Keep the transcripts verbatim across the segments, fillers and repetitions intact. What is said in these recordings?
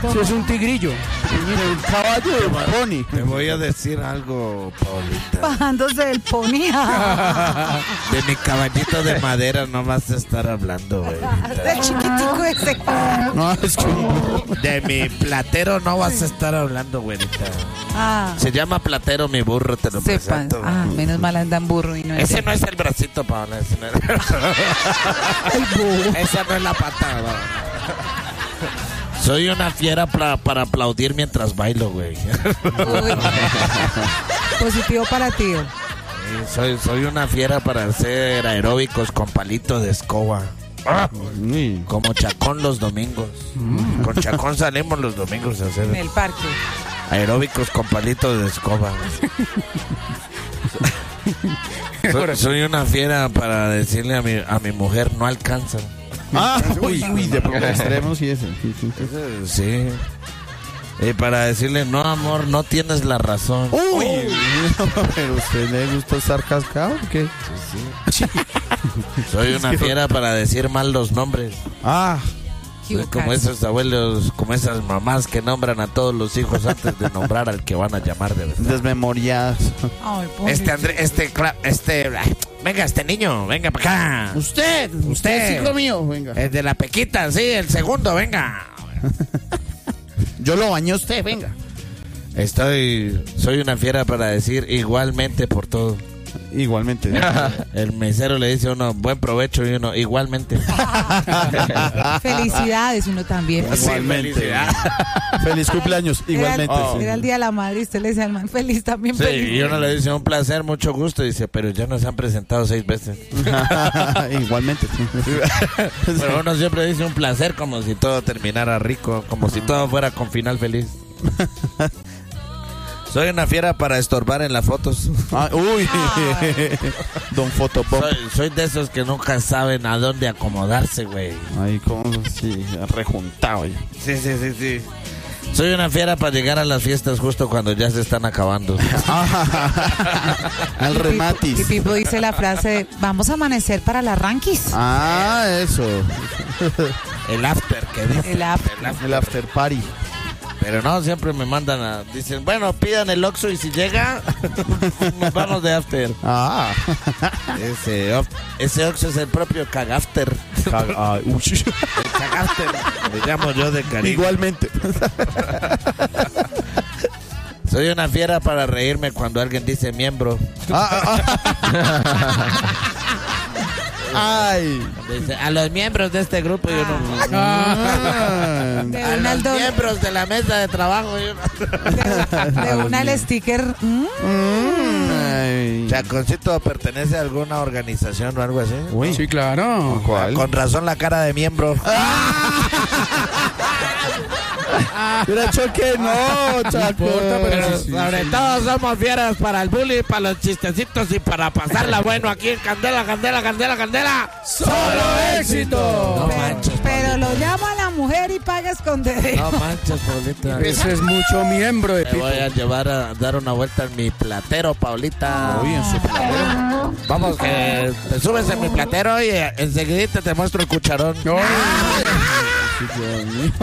Si es un tigrillo. Un caballo de pony. Te voy a decir algo, Paulita. Bajándose del pony. De mi caballito de madera no vas a estar hablando, güey. Del chiquitico ese. No, es que... De mi platero no vas a estar hablando, güerita. Ah, Se llama platero mi burro, te lo sepan. presento. Ah, menos mal andan burro y no es. Ese no es el bracito, Paola. Ese no es... Esa no es la pata, güey. Soy una fiera pra, para aplaudir mientras bailo, güey. Uy. Positivo para ti. Sí, soy, soy una fiera para hacer aeróbicos con palito de escoba. Ah, como Chacón los domingos. Mm. Con Chacón salimos los domingos a hacer En el parque. aeróbicos con palito de escoba. soy, soy una fiera para decirle a mi, a mi mujer no alcanza. Ah, uy, uy, de pronto extremos y ese. Sí, sí, sí. Sí. Y para decirle, no, amor, no tienes la razón. Uy, pero usted le gusta estar cascado, ¿o qué? Sí, sí. Soy una fiera para decir mal los nombres. Ah, Soy como esos abuelos, como esas mamás que nombran a todos los hijos antes de nombrar al que van a llamar de verdad. desmemoriadas. Ay, Este Andrés, este, cla- este, ay, venga, este niño, venga para acá. Usted, Usted. es hijo mío, venga. El de la pequita, sí, el segundo, venga. Yo lo bañé a usted, venga. Estoy, soy una fiera para decir igualmente por todo. Igualmente. El mesero le dice a uno, buen provecho, y uno, igualmente. Felicidades, uno también. Igualmente. Feliz cumpleaños, igualmente. Era, sí. era el día de la madre y usted le decía al man, feliz también, Sí, feliz. y uno le dice, un placer, mucho gusto, y dice, pero ya nos han presentado seis veces. Igualmente. Pero uno siempre dice un placer como si todo terminara rico, como si todo fuera con final feliz. Soy una fiera para estorbar en las fotos. Ah, uy, Don Fotopop. Soy, soy de esos que nunca saben a dónde acomodarse, güey. Ahí como sí, rejuntado. ahí. Sí, sí, sí, sí. Soy una fiera para llegar a las fiestas justo cuando ya se están acabando. Al Y Pipo- rematis. Y Pipo dice la frase, vamos a amanecer para la Ranquis. Ah, eso. El after, que dice. El after. El after. El after party. Pero no, siempre me mandan a... Dicen, bueno, pidan el Oxxo y si llega, nos vamos de after. Ah. Ese, of- ese Oxxo es el propio cagafter. Caga- ah, uy. El cagafter, le llamo yo de cariño. Igualmente. Soy una fiera para reírme cuando alguien dice miembro. Ah, ah, ah. Ay. Dice, a los miembros de este grupo y uno... Ah. De A una, al los doble- miembros de la mesa de trabajo y uno... de, de una el sticker. mm, Ay. Chaconcito, ¿pertenece a alguna organización o algo así? Uy. Sí, claro. ¿Cuál? Con razón la cara de miembro. Hubiera hecho que no, Chaco. importa, pero Pero sí, sí, sobre sí. todo somos fieras para el bullying, para los chistecitos y para pasarla bueno aquí en Candela, Candela, Candela, Candela. ¡Solo éxito! No pero, manches, pero lo llama la mujer y paga escondedero. No manches, Paulita. Ese es mucho miembro de Me Pipo. voy a llevar a dar una vuelta en mi platero, Paulita. Uy, en su platero. Vamos, que te subes en mi platero y eh, enseguidita te muestro el cucharón. No. Sí, Dios mío.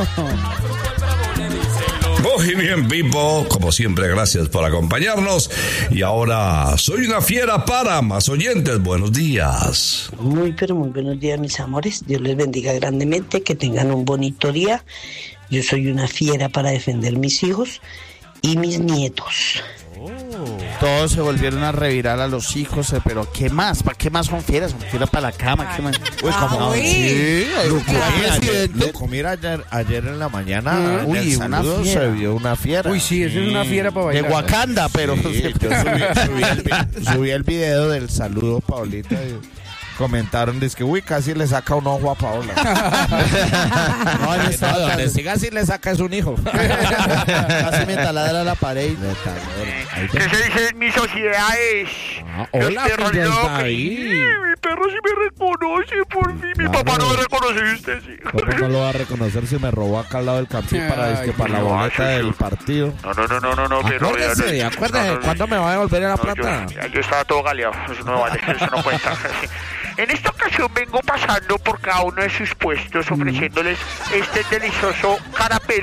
Muy bien, Pipo. Como siempre, gracias por acompañarnos. Y ahora, soy una fiera para más oyentes. Buenos días. Muy, pero muy buenos días, mis amores. Dios les bendiga grandemente, que tengan un bonito día. Yo soy una fiera para defender mis hijos y mis nietos. Todos se volvieron a revirar a los hijos, eh, pero ¿qué más? ¿Para qué más son fieras? Son fieras para la cama. ¿Qué más? Uy, como- Uy. Sí, Lo comí ayer, presidente. lo comí ayer, ayer en la mañana. Mm, En uy, el una saludo fiera. se vio una fiera. Uy, sí, esa es una fiera para De bailar. Wakanda, pero... Sí, yo subí, subí el, vi- subí el video del saludo, Paulita. Y comentaron, dice que uy, casi le saca un ojo a Paola. No, en No, esta- donde siga si le saca es un hijo. Casi me taladra la pared. ¿Qué se dice en mis sociedades? Ah, Los hola, perros pues ya locos. está ahí. Sí, mi perro sí me reconoce, por fin. Mi Claro. papá no me reconoce y usted sí. ¿Cómo no lo va a reconocer si me robó acá al lado del campín para, Ay, dizque, para la no, boleta sí, sí. del partido? No, no, no, no, no, no, pero... Acuérdese, ya no- acuérdese, no, no, ¿cuándo me va a devolver la no, plata? Yo, ya, yo estaba todo galeado, eso no vale, eso no cuenta. En esta ocasión vengo pasando por cada uno de sus puestos ofreciéndoles este delicioso carapelo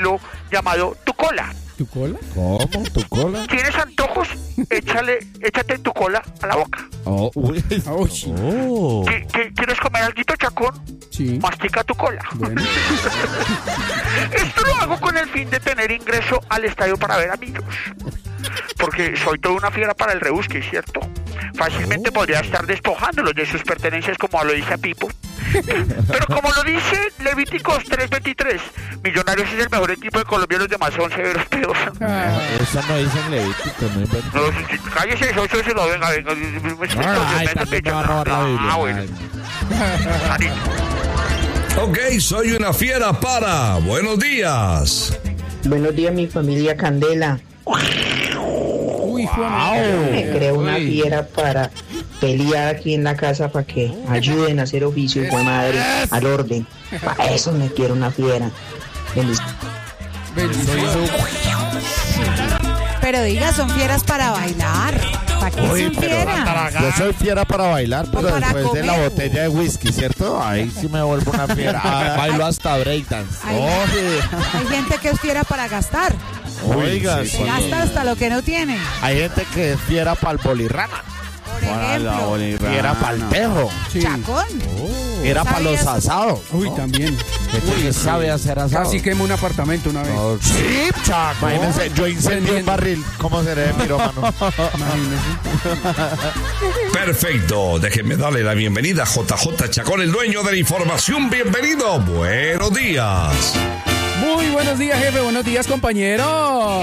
llamado Tu Cola. ¿Tu cola? ¿Cómo? ¿Tu cola? ¿Tienes antojos? Échale, échate tu cola a la boca. Oh, uy. Oh, sí. Oh. ¿Qui- qui- ¿Quieres comer alguito, Chacón? Sí. Mastica tu cola. Bueno. Esto lo hago con el fin de tener ingreso al estadio para ver amigos. Porque soy toda una fiera para el rebusque, ¿cierto? Fácilmente podría estar despojándolos de sus pertenencias como lo dice Pipo. Pero como lo dice Levíticos tres veintitrés, Millonarios es el mejor equipo de Colombia, los demás son severos pedos. Ah, Eso no dice en Levítico, no inventes. No, si- si- cállese, socio, se lo venga, venga. Ay, también me va a robar la Biblia. Ah, bueno. Ay. Ok, soy una fiera para. Buenos días. Buenos días, mi familia Candela. uy, Juan. Me creo una Uy. fiera para pelear aquí en la casa para que ayuden a hacer oficio, hijo de madre, al orden. Para eso me quiero una fiera. Bendic- Pero diga, son fieras para bailar. ¿Para qué Uy, son pero fieras? Yo soy fiera para bailar, pero para después de la comer. botella de whisky, ¿cierto? Ahí sí me vuelvo una fiera. Ah, bailo hasta breakdance. Hay, hay gente que es fiera para gastar. Oiga, Que sí. gasta hasta lo que no tiene. Hay gente que es fiera para el bolirrana, Por ejemplo, fiera para el tejo, Sí. Chacón. fiera para los ¿Sabías? asados. Uy, también. Gente que sabe hacer asados. Casi quemo un apartamento una vez. No, sí, chaco. Imagínense, yo incendié un barril. ¿Cómo seré de pirómano? Imagínese. Perfecto. Déjenme darle la bienvenida a J J Chacón, el dueño de la información. Bienvenido. Buenos días. Muy buenos días, jefe. Buenos días, compañero.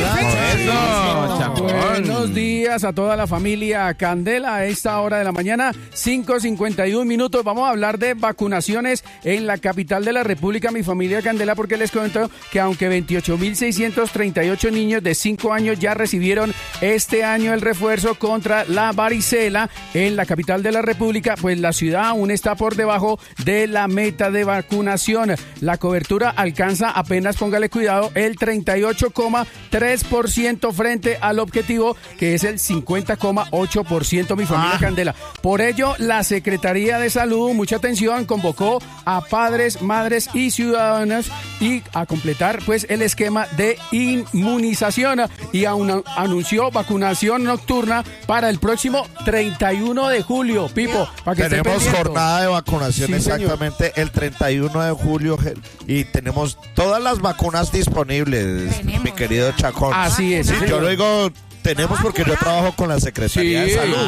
Eso, Chacón. Buenos días a toda la familia Candela a esta hora de la mañana, cinco cincuenta y un minutos. Vamos a hablar de vacunaciones en la capital de la República, mi familia Candela, porque les cuento que aunque veintiocho mil seiscientos treinta y ocho niños de cinco años ya recibieron este año el refuerzo contra la varicela en la capital de la República, pues la ciudad aún está por debajo de la meta de vacunación. La cobertura alcanza apenas, póngale cuidado, el treinta y ocho coma tres por ciento frente al objetivo que es el cincuenta coma ocho por ciento, mi familia Ah. Candela. Por ello, la Secretaría de Salud, mucha atención, convocó a padres, madres y ciudadanos y a completar pues el esquema de inmunización y aún anunció vacunación nocturna para el próximo treinta y uno de julio. Pipo, para que esté Tenemos pendiente. jornada de vacunación Sí, señor. exactamente el treinta y uno de julio je- y tenemos todas las vacunas disponibles, Tenemos. mi querido Chacón. Así es, Sí, sí, yo señor. lo digo, tenemos porque yo trabajo con la Secretaría Sí. de Salud. mi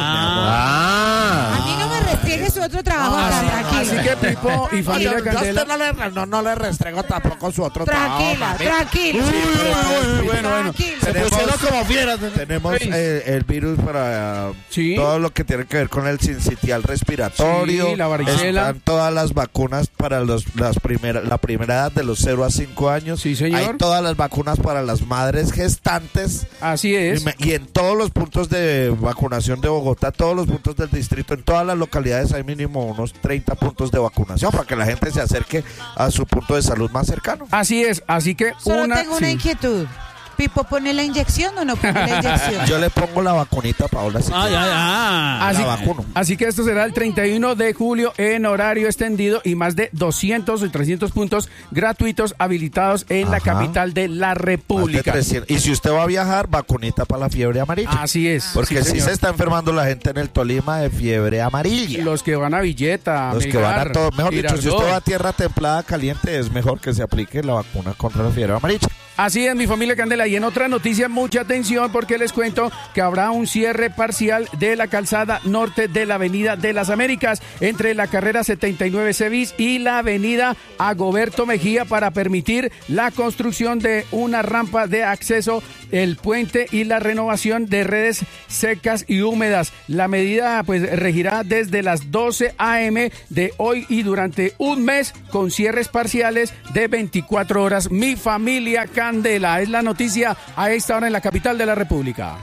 Ah. amor. A mí no me restiegue su otro trabajo Así, tan tranquilo. así que Pipo y familia Yo- yo a Candela. usted no le, no, no le restrego tampoco su otro Tranquila, trabajo. tranquila. bueno, bueno. Tranquila. Se Pues pusieron como fieras. Tenemos eh, el virus para Sí. todo lo que tiene que ver con el sincitial respiratorio. Sí, la varicela. Están todas las vacunas para los, las primera, la primera edad de los cero a cinco años. Sí, señor. Hay todas las vacunas para las madres gestantes. Así es. Y, me- y en todos los puntos de vacunación de Bogotá, todos los puntos del distrito, en todas las localidades hay mínimo unos treinta puntos de vacunación para que la gente se acerque a su punto de salud más cercano. Así es, así que Solo una... tengo una sí. inquietud. ¿Pipo pone la inyección o no pone la inyección? Yo le pongo la vacunita, Paola. si quiere. Así, la vacuno. así que esto será el treinta y uno de julio en horario extendido y más de doscientos y trescientos puntos gratuitos habilitados en la Ajá. capital de la Más de República. trescientos. Y si usted va a viajar, vacunita para la fiebre amarilla. Así es. Porque sí, si señor. se está enfermando la gente en el Tolima de fiebre amarilla. Los que van a Villeta, Los que van a Melgar, todo. Mejor dicho, si Girardot. usted va a tierra templada, caliente, es mejor que se aplique la vacuna contra la fiebre amarilla. Así es, mi familia Candela. Y en otra noticia, mucha atención porque les cuento que habrá un cierre parcial de la calzada norte de la Avenida de las Américas entre la carrera setenta y nueve C bis y la Avenida Agoberto Mejía para permitir la construcción de una rampa de acceso, el puente y la renovación de redes secas y húmedas. La medida pues regirá desde las doce a eme de hoy y durante un mes con cierres parciales de veinticuatro horas. Mi familia Candela es la noticia a esta hora en la capital de la República.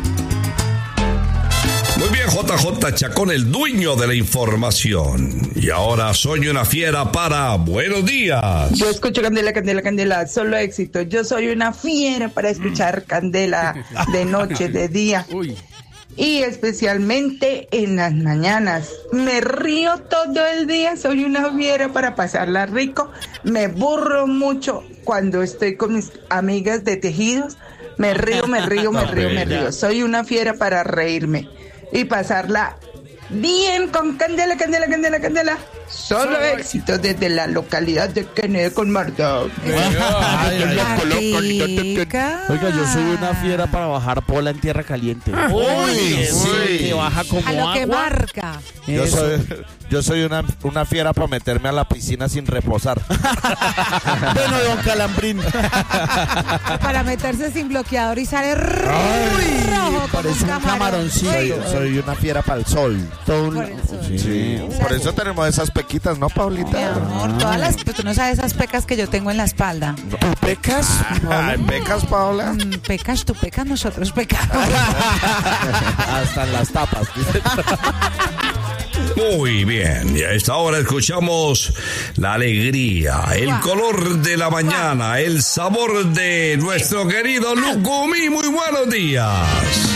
Muy bien, J J Chacón, el dueño de la información. Y ahora soy una fiera para Buenos días. Yo escucho Candela, Candela, Candela, solo éxito. Yo soy una fiera para escuchar Candela de noche, de día. Uy. y especialmente en las mañanas. Me río todo el día, soy una fiera para pasarla rico. Me burro mucho cuando estoy con mis amigas de tejidos. Me río, me río, me río, me río. Soy una fiera para reírme y pasarla bien con Candela, Candela, Candela, Candela. Solo éxito desde la localidad de Kennedy con Marta. Oiga, yo soy una fiera para bajar pola en tierra caliente. Uy, sí, que baja como A lo que agua. marca. Yo Eso. soy, yo soy una, una fiera para meterme a la piscina sin reposar. Bueno, don Calambrín. Para meterse sin bloqueador y sale rojo como parece un camaroncillo. Soy, soy una fiera para el sol. Todo un- Por el sol. Sí, sí. Por eso tenemos esas pequitas, ¿no, Mi Paulita? amor, todas las, pues tú no sabes esas pecas que yo tengo en la espalda. ¿Pecas? Ay, ¿pecas, Paula? Mm, Pecas, tú pecas, nosotros pecamos. Hasta en las tapas. Muy bien, y a esta hora escuchamos la alegría, el color de la mañana, el sabor de nuestro querido Lucumí. Muy buenos días.